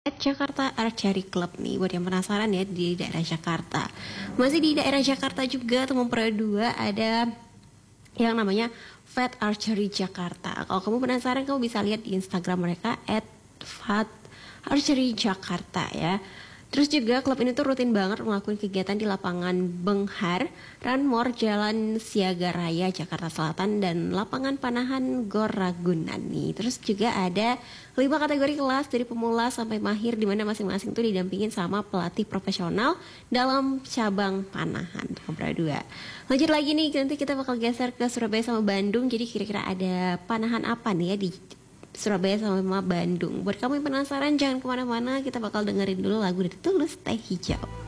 At Jakarta Archery Club nih, buat yang penasaran ya, di daerah Jakarta. Masih di daerah Jakarta juga, Temanggung 2 ada yang namanya Fat Archery Jakarta. Kalau kamu penasaran, kamu bisa lihat di Instagram mereka @fat archery Jakarta ya. Terus juga klub ini tuh rutin banget ngelakuin kegiatan di lapangan Benghar, Ranmor, Jalan Siaga Raya, Jakarta Selatan, dan lapangan panahan Gor Ragunan nih. Terus juga ada 5 kategori kelas dari pemula sampai mahir, di mana masing-masing tuh didampingin sama pelatih profesional dalam cabang panahan. Nomor 2. Lanjut lagi nih, nanti kita bakal geser ke Surabaya sama Bandung. Jadi kira-kira ada panahan apa nih ya di Surabaya sama Bandung. Buat kamu yang penasaran, jangan kemana-mana, kita bakal dengerin dulu lagu dari Tulus Teh Hijau.